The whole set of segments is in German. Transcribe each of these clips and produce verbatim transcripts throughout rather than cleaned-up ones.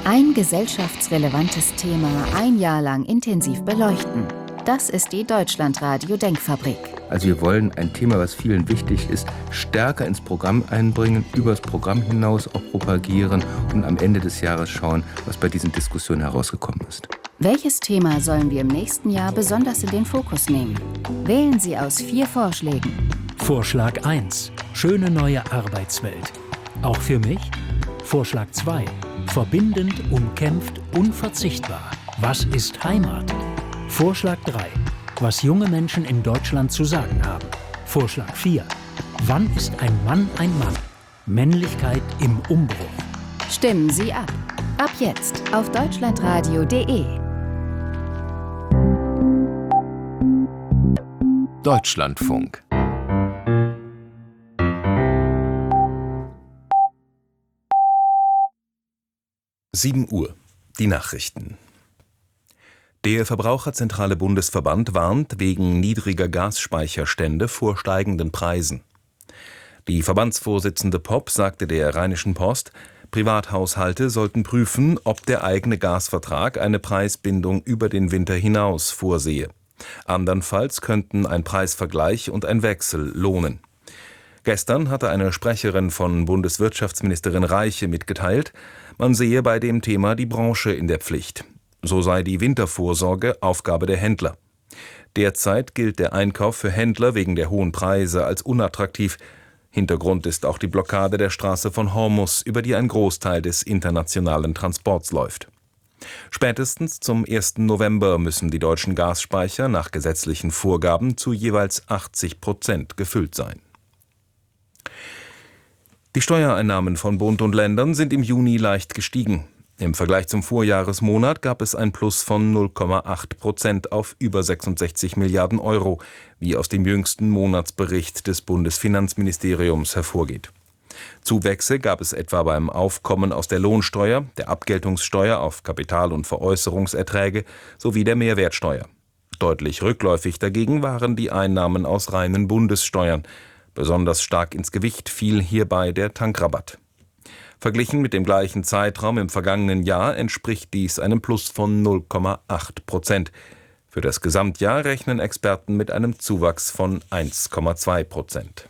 Ein gesellschaftsrelevantes Thema ein Jahr lang intensiv beleuchten. Das ist die Deutschlandradio Denkfabrik. Also wir wollen ein Thema, was vielen wichtig ist, stärker ins Programm einbringen, übers Programm hinaus auch propagieren und am Ende des Jahres schauen, was bei diesen Diskussionen herausgekommen ist. Welches Thema sollen wir im nächsten Jahr besonders in den Fokus nehmen? Wählen Sie aus vier Vorschlägen. Vorschlag eins. Schöne neue Arbeitswelt. Auch für mich? Vorschlag zwei. Verbindend, umkämpft, unverzichtbar. Was ist Heimat? Vorschlag drei. Was junge Menschen in Deutschland zu sagen haben. Vorschlag vier. Wann ist ein Mann ein Mann? Männlichkeit im Umbruch. Stimmen Sie ab. Ab jetzt auf deutschlandradio punkt de. Deutschlandfunk. sieben Uhr. Die Nachrichten. Der Verbraucherzentrale Bundesverband warnt wegen niedriger Gasspeicherstände vor steigenden Preisen. Die Verbandsvorsitzende Popp sagte der Rheinischen Post, Privathaushalte sollten prüfen, ob der eigene Gasvertrag eine Preisbindung über den Winter hinaus vorsehe. Andernfalls könnten ein Preisvergleich und ein Wechsel lohnen. Gestern hatte eine Sprecherin von Bundeswirtschaftsministerin Reiche mitgeteilt, man sehe bei dem Thema die Branche in der Pflicht. So sei die Wintervorsorge Aufgabe der Händler. Derzeit gilt der Einkauf für Händler wegen der hohen Preise als unattraktiv. Hintergrund ist auch die Blockade der Straße von Hormuz, über die ein Großteil des internationalen Transports läuft. Spätestens zum ersten November müssen die deutschen Gasspeicher nach gesetzlichen Vorgaben zu jeweils achtzig Prozent gefüllt sein. Die Steuereinnahmen von Bund und Ländern sind im Juni leicht gestiegen. Im Vergleich zum Vorjahresmonat gab es ein Plus von null Komma acht Prozent auf über sechsundsechzig Milliarden Euro, wie aus dem jüngsten Monatsbericht des Bundesfinanzministeriums hervorgeht. Zuwächse gab es etwa beim Aufkommen aus der Lohnsteuer, der Abgeltungssteuer auf Kapital- und Veräußerungserträge sowie der Mehrwertsteuer. Deutlich rückläufig dagegen waren die Einnahmen aus reinen Bundessteuern. Besonders stark ins Gewicht fiel hierbei der Tankrabatt. Verglichen mit dem gleichen Zeitraum im vergangenen Jahr entspricht dies einem Plus von null Komma acht Prozent. Für das Gesamtjahr rechnen Experten mit einem Zuwachs von eins Komma zwei Prozent.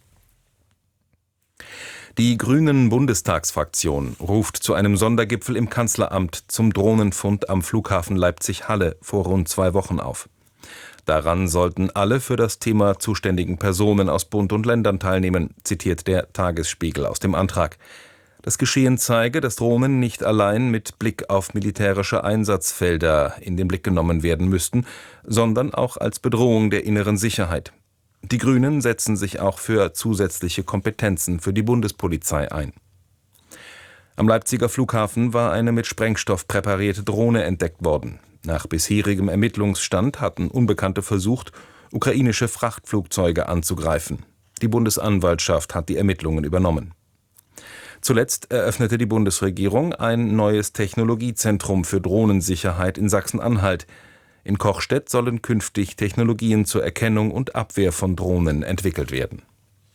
Die Grünen-Bundestagsfraktion ruft zu einem Sondergipfel im Kanzleramt zum Drohnenfund am Flughafen Leipzig-Halle vor rund zwei Wochen auf. Daran sollten alle für das Thema zuständigen Personen aus Bund und Ländern teilnehmen, zitiert der Tagesspiegel aus dem Antrag. Das Geschehen zeige, dass Drohnen nicht allein mit Blick auf militärische Einsatzfelder in den Blick genommen werden müssten, sondern auch als Bedrohung der inneren Sicherheit. Die Grünen setzen sich auch für zusätzliche Kompetenzen für die Bundespolizei ein. Am Leipziger Flughafen war eine mit Sprengstoff präparierte Drohne entdeckt worden. Nach bisherigem Ermittlungsstand hatten Unbekannte versucht, ukrainische Frachtflugzeuge anzugreifen. Die Bundesanwaltschaft hat die Ermittlungen übernommen. Zuletzt eröffnete die Bundesregierung ein neues Technologiezentrum für Drohnensicherheit in Sachsen-Anhalt. In Kochstedt sollen künftig Technologien zur Erkennung und Abwehr von Drohnen entwickelt werden.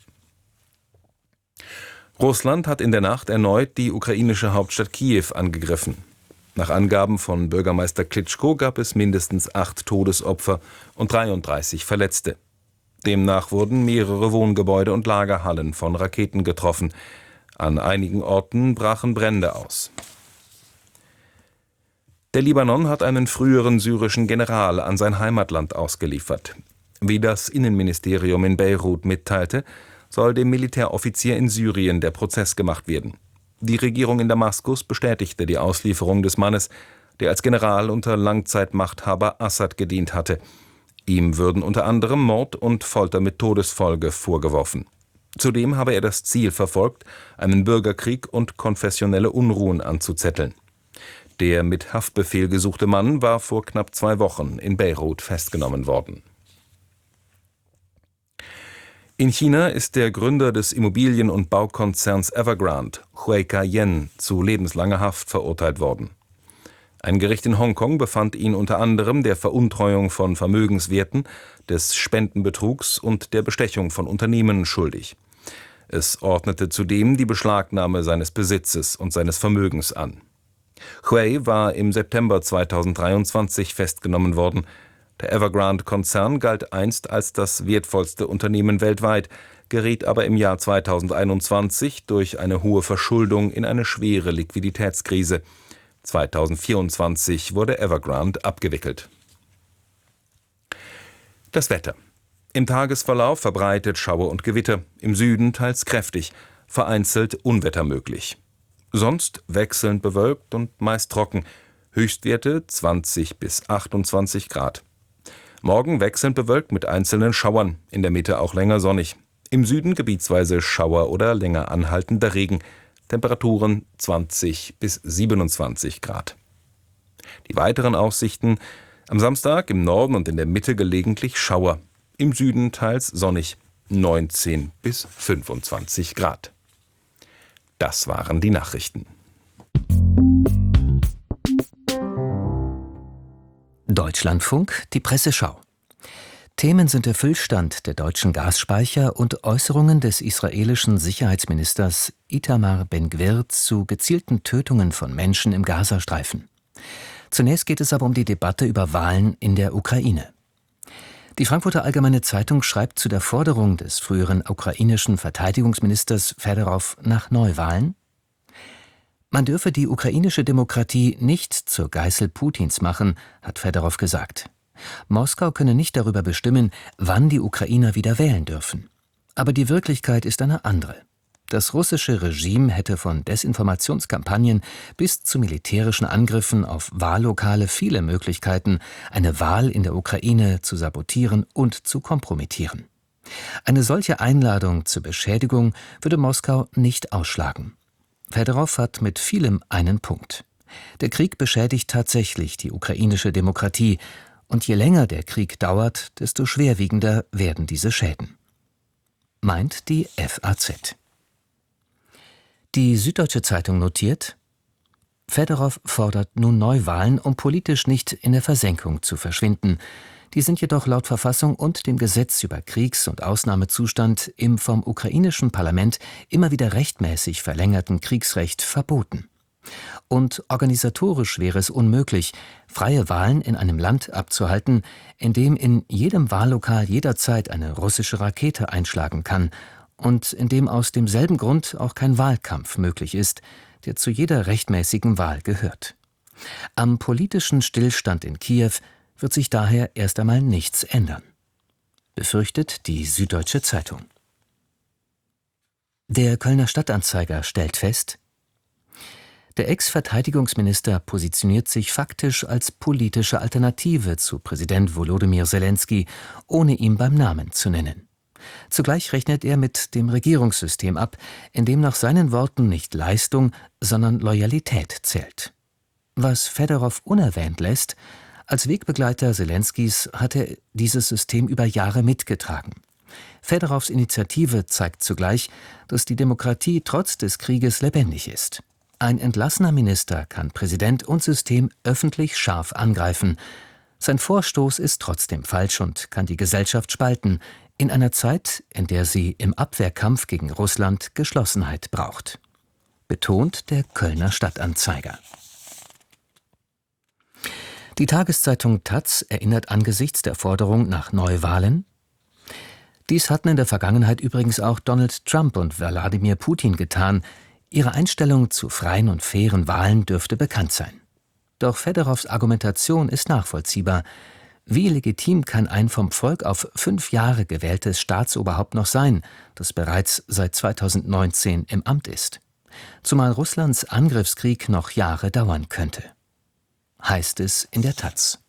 Russland hat in der Nacht erneut die ukrainische Hauptstadt Kiew angegriffen. Nach Angaben von Bürgermeister Klitschko gab es mindestens acht Todesopfer und dreiunddreißig Verletzte. Demnach wurden mehrere Wohngebäude und Lagerhallen von Raketen getroffen. An einigen Orten brachen Brände aus. Der Libanon hat einen früheren syrischen General an sein Heimatland ausgeliefert. Wie das Innenministerium in Beirut mitteilte, soll dem Militäroffizier in Syrien der Prozess gemacht werden. Die Regierung in Damaskus bestätigte die Auslieferung des Mannes, der als General unter Langzeitmachthaber Assad gedient hatte. Ihm würden unter anderem Mord und Folter mit Todesfolge vorgeworfen. Zudem habe er das Ziel verfolgt, einen Bürgerkrieg und konfessionelle Unruhen anzuzetteln. Der mit Haftbefehl gesuchte Mann war vor knapp zwei Wochen in Beirut festgenommen worden. In China ist der Gründer des Immobilien- und Baukonzerns Evergrande, Hui Ka-yen, zu lebenslanger Haft verurteilt worden. Ein Gericht in Hongkong befand ihn unter anderem der Veruntreuung von Vermögenswerten, des Spendenbetrugs und der Bestechung von Unternehmen schuldig. Es ordnete zudem die Beschlagnahme seines Besitzes und seines Vermögens an. Huey war im September zweitausenddreiundzwanzig festgenommen worden. Der Evergrande-Konzern galt einst als das wertvollste Unternehmen weltweit, geriet aber im Jahr zweitausendeinundzwanzig durch eine hohe Verschuldung in eine schwere Liquiditätskrise. zweitausendvierundzwanzig wurde Evergrande abgewickelt. Das Wetter. Im Tagesverlauf verbreitet Schauer und Gewitter, im Süden teils kräftig, vereinzelt Unwetter möglich. Sonst wechselnd bewölkt und meist trocken, Höchstwerte zwanzig bis achtundzwanzig Grad. Morgen wechselnd bewölkt mit einzelnen Schauern, in der Mitte auch länger sonnig. Im Süden gebietsweise Schauer oder länger anhaltender Regen, Temperaturen zwanzig bis siebenundzwanzig Grad. Die weiteren Aussichten: am Samstag im Norden und in der Mitte gelegentlich Schauer, im Süden teils sonnig, neunzehn bis fünfundzwanzig Grad. Das waren die Nachrichten. Deutschlandfunk, die Presseschau. Themen sind der Füllstand der deutschen Gasspeicher und Äußerungen des israelischen Sicherheitsministers Itamar Ben-Gvir zu gezielten Tötungen von Menschen im Gazastreifen. Zunächst geht es aber um die Debatte über Wahlen in der Ukraine. Die Frankfurter Allgemeine Zeitung schreibt zu der Forderung des früheren ukrainischen Verteidigungsministers Fedorow nach Neuwahlen: Man dürfe die ukrainische Demokratie nicht zur Geißel Putins machen, hat Fedorow gesagt. Moskau könne nicht darüber bestimmen, wann die Ukrainer wieder wählen dürfen. Aber die Wirklichkeit ist eine andere. Das russische Regime hätte von Desinformationskampagnen bis zu militärischen Angriffen auf Wahllokale viele Möglichkeiten, eine Wahl in der Ukraine zu sabotieren und zu kompromittieren. Eine solche Einladung zur Beschädigung würde Moskau nicht ausschlagen. Fedorow hat mit vielem einen Punkt. Der Krieg beschädigt tatsächlich die ukrainische Demokratie, und je länger der Krieg dauert, desto schwerwiegender werden diese Schäden. Meint die F A Z. Die Süddeutsche Zeitung notiert: Fedorow fordert nun Neuwahlen, um politisch nicht in der Versenkung zu verschwinden. Die sind jedoch laut Verfassung und dem Gesetz über Kriegs- und Ausnahmezustand im vom ukrainischen Parlament immer wieder rechtmäßig verlängerten Kriegsrecht verboten. Und organisatorisch wäre es unmöglich, freie Wahlen in einem Land abzuhalten, in dem in jedem Wahllokal jederzeit eine russische Rakete einschlagen kann und in dem aus demselben Grund auch kein Wahlkampf möglich ist, der zu jeder rechtmäßigen Wahl gehört. Am politischen Stillstand in Kiew wird sich daher erst einmal nichts ändern, befürchtet die Süddeutsche Zeitung. Der Kölner Stadtanzeiger stellt fest: Der Ex-Verteidigungsminister positioniert sich faktisch als politische Alternative zu Präsident Volodymyr Zelensky, ohne ihn beim Namen zu nennen. Zugleich rechnet er mit dem Regierungssystem ab, in dem nach seinen Worten nicht Leistung, sondern Loyalität zählt. Was Fedorow unerwähnt lässt: Als Wegbegleiter Zelenskys hat er dieses System über Jahre mitgetragen. Fedorows Initiative zeigt zugleich, dass die Demokratie trotz des Krieges lebendig ist. Ein entlassener Minister kann Präsident und System öffentlich scharf angreifen. Sein Vorstoß ist trotzdem falsch und kann die Gesellschaft spalten, in einer Zeit, in der sie im Abwehrkampf gegen Russland Geschlossenheit braucht. Betont der Kölner Stadtanzeiger. Die Tageszeitung Taz erinnert angesichts der Forderung nach Neuwahlen: Dies hatten in der Vergangenheit übrigens auch Donald Trump und Wladimir Putin getan. Ihre Einstellung zu freien und fairen Wahlen dürfte bekannt sein. Doch Fedorows Argumentation ist nachvollziehbar. Wie legitim kann ein vom Volk auf fünf Jahre gewähltes Staatsoberhaupt noch sein, das bereits seit zweitausendneunzehn im Amt ist? Zumal Russlands Angriffskrieg noch Jahre dauern könnte. Heißt es in der Taz.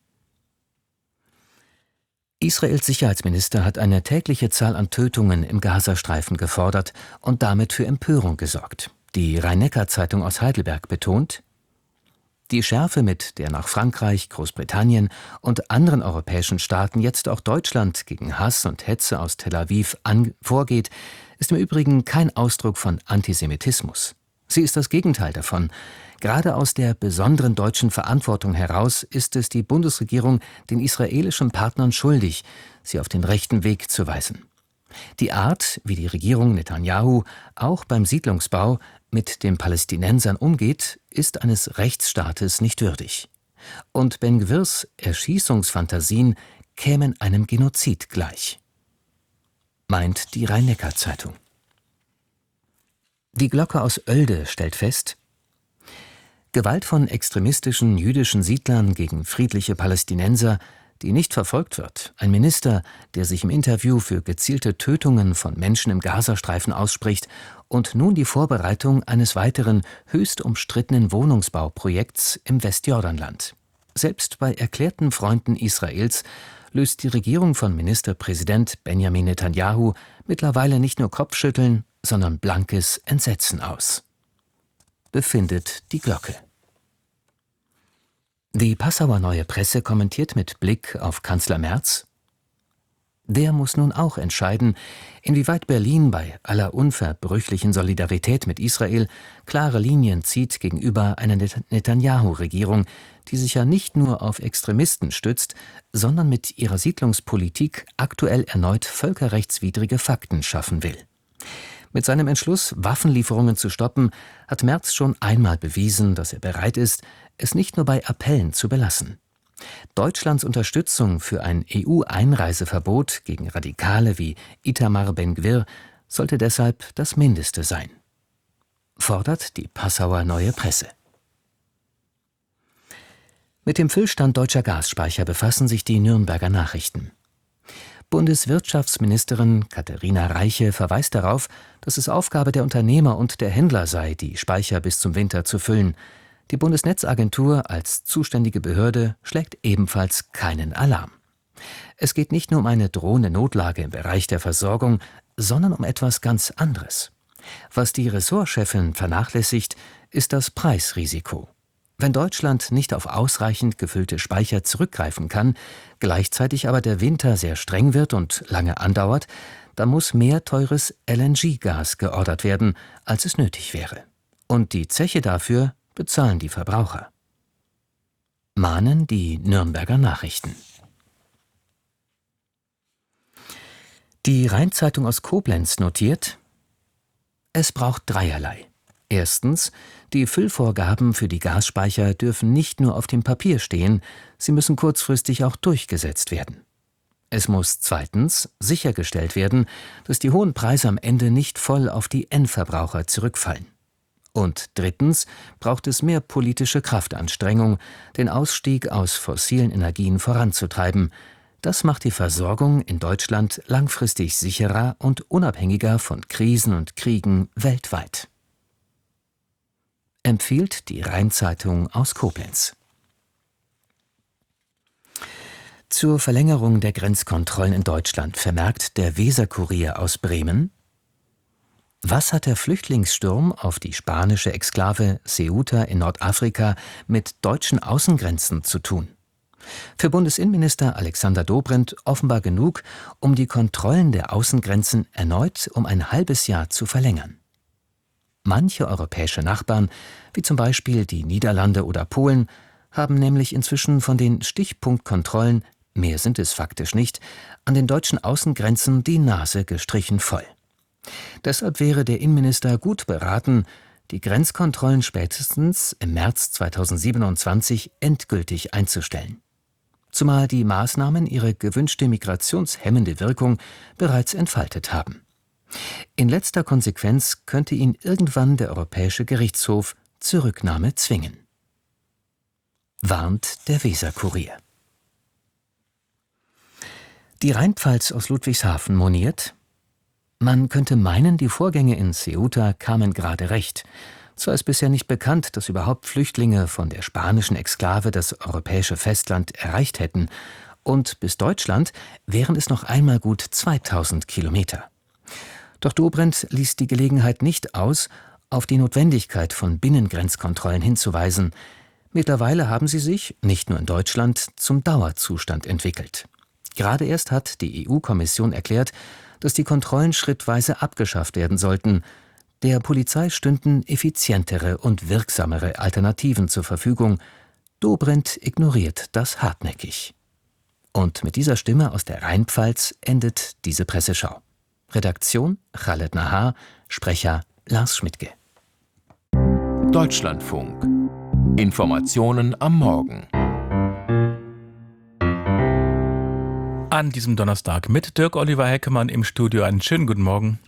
Israels Sicherheitsminister hat eine tägliche Zahl an Tötungen im Gazastreifen gefordert und damit für Empörung gesorgt. Die Rhein-Neckar-Zeitung aus Heidelberg betont: Die Schärfe, mit der nach Frankreich, Großbritannien und anderen europäischen Staaten jetzt auch Deutschland gegen Hass und Hetze aus Tel Aviv an vorgeht, ist im Übrigen kein Ausdruck von Antisemitismus. Sie ist das Gegenteil davon. Gerade aus der besonderen deutschen Verantwortung heraus ist es die Bundesregierung den israelischen Partnern schuldig, sie auf den rechten Weg zu weisen. Die Art, wie die Regierung Netanyahu auch beim Siedlungsbau mit den Palästinensern umgeht, ist eines Rechtsstaates nicht würdig. Und Ben-Gvirs Erschießungsfantasien kämen einem Genozid gleich, meint die Rhein-Neckar-Zeitung. Die Glocke aus Oelde stellt fest: Gewalt von extremistischen jüdischen Siedlern gegen friedliche Palästinenser, die nicht verfolgt wird, ein Minister, der sich im Interview für gezielte Tötungen von Menschen im Gazastreifen ausspricht, und nun die Vorbereitung eines weiteren höchst umstrittenen Wohnungsbauprojekts im Westjordanland. Selbst bei erklärten Freunden Israels löst die Regierung von Ministerpräsident Benjamin Netanyahu mittlerweile nicht nur Kopfschütteln, sondern blankes Entsetzen aus, befindet die Glocke. Die Passauer Neue Presse kommentiert mit Blick auf Kanzler Merz: Der muss nun auch entscheiden, inwieweit Berlin bei aller unverbrüchlichen Solidarität mit Israel klare Linien zieht gegenüber einer Netanyahu-Regierung, die sich ja nicht nur auf Extremisten stützt, sondern mit ihrer Siedlungspolitik aktuell erneut völkerrechtswidrige Fakten schaffen will. Mit seinem Entschluss, Waffenlieferungen zu stoppen, hat Merz schon einmal bewiesen, dass er bereit ist, es nicht nur bei Appellen zu belassen. Deutschlands Unterstützung für ein E U-Einreiseverbot gegen Radikale wie Itamar Ben-Gvir sollte deshalb das Mindeste sein, fordert die Passauer Neue Presse. Mit dem Füllstand deutscher Gasspeicher befassen sich die Nürnberger Nachrichten. Bundeswirtschaftsministerin Katharina Reiche verweist darauf, dass es Aufgabe der Unternehmer und der Händler sei, die Speicher bis zum Winter zu füllen. Die Bundesnetzagentur als zuständige Behörde schlägt ebenfalls keinen Alarm. Es geht nicht nur um eine drohende Notlage im Bereich der Versorgung, sondern um etwas ganz anderes. Was die Ressortchefin vernachlässigt, ist das Preisrisiko. Wenn Deutschland nicht auf ausreichend gefüllte Speicher zurückgreifen kann, gleichzeitig aber der Winter sehr streng wird und lange andauert, dann muss mehr teures L N G-Gas geordert werden, als es nötig wäre. Und die Zeche dafür bezahlen die Verbraucher, mahnen die Nürnberger Nachrichten. Die Rhein-Zeitung aus Koblenz notiert: Es braucht dreierlei. Erstens, die Füllvorgaben für die Gasspeicher dürfen nicht nur auf dem Papier stehen, sie müssen kurzfristig auch durchgesetzt werden. Es muss zweitens sichergestellt werden, dass die hohen Preise am Ende nicht voll auf die Endverbraucher zurückfallen. Und drittens braucht es mehr politische Kraftanstrengung, den Ausstieg aus fossilen Energien voranzutreiben. Das macht die Versorgung in Deutschland langfristig sicherer und unabhängiger von Krisen und Kriegen weltweit, empfiehlt die Rhein-Zeitung aus Koblenz. Zur Verlängerung der Grenzkontrollen in Deutschland vermerkt der Weser-Kurier aus Bremen: Was hat der Flüchtlingssturm auf die spanische Exklave Ceuta in Nordafrika mit deutschen Außengrenzen zu tun? Für Bundesinnenminister Alexander Dobrindt offenbar genug, um die Kontrollen der Außengrenzen erneut um ein halbes Jahr zu verlängern. Manche europäische Nachbarn, wie zum Beispiel die Niederlande oder Polen, haben nämlich inzwischen von den Stichpunktkontrollen, mehr sind es faktisch nicht, an den deutschen Außengrenzen die Nase gestrichen voll. Deshalb wäre der Innenminister gut beraten, die Grenzkontrollen spätestens im März zweitausendsiebenundzwanzig endgültig einzustellen. Zumal die Maßnahmen ihre gewünschte migrationshemmende Wirkung bereits entfaltet haben. In letzter Konsequenz könnte ihn irgendwann der Europäische Gerichtshof zur Rücknahme zwingen, warnt der Weser-Kurier. Die Rheinpfalz aus Ludwigshafen moniert: Man könnte meinen, die Vorgänge in Ceuta kamen gerade recht. Zwar ist bisher nicht bekannt, dass überhaupt Flüchtlinge von der spanischen Exklave das europäische Festland erreicht hätten, und bis Deutschland wären es noch einmal gut zweitausend Kilometer. Doch Dobrindt ließ die Gelegenheit nicht aus, auf die Notwendigkeit von Binnengrenzkontrollen hinzuweisen. Mittlerweile haben sie sich, nicht nur in Deutschland, zum Dauerzustand entwickelt. Gerade erst hat die E U-Kommission erklärt, dass die Kontrollen schrittweise abgeschafft werden sollten. Der Polizei stünden effizientere und wirksamere Alternativen zur Verfügung. Dobrindt ignoriert das hartnäckig. Und mit dieser Stimme aus der Rheinpfalz endet diese Presseschau. Redaktion Khaled Nahar, Sprecher Lars Schmidtke. Deutschlandfunk. Informationen am Morgen. An diesem Donnerstag mit Dirk Oliver Heckemann im Studio. Einen schönen guten Morgen.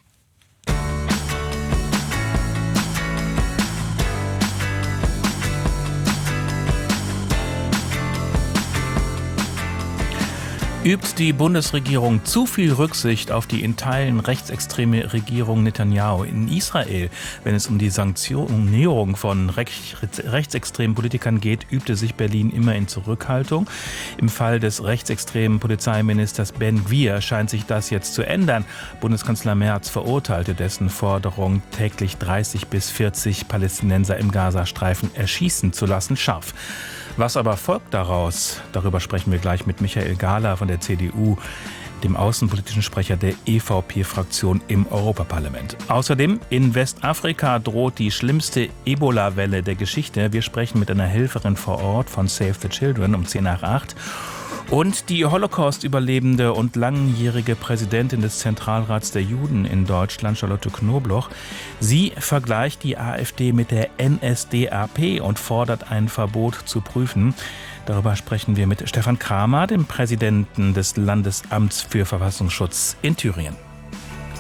Übt die Bundesregierung zu viel Rücksicht auf die in Teilen rechtsextreme Regierung Netanyahu in Israel? Wenn es um die Sanktionierung von rechtsextremen Politikern geht, übte sich Berlin immer in Zurückhaltung. Im Fall des rechtsextremen Polizeiministers Ben Gvir scheint sich das jetzt zu ändern. Bundeskanzler Merz verurteilte dessen Forderung, täglich dreißig bis vierzig Palästinenser im Gazastreifen erschießen zu lassen, scharf. Was aber folgt daraus? Darüber sprechen wir gleich mit Michael Gahler von der C D U, dem außenpolitischen Sprecher der E V P-Fraktion im Europaparlament. Außerdem, in Westafrika droht die schlimmste Ebola-Welle der Geschichte. Wir sprechen mit einer Helferin vor Ort von Save the Children um zehn nach acht. Und die Holocaust-Überlebende und langjährige Präsidentin des Zentralrats der Juden in Deutschland, Charlotte Knobloch, sie vergleicht die AfD mit der N S D A P und fordert ein Verbot zu prüfen. Darüber sprechen wir mit Stefan Kramer, dem Präsidenten des Landesamts für Verfassungsschutz in Thüringen.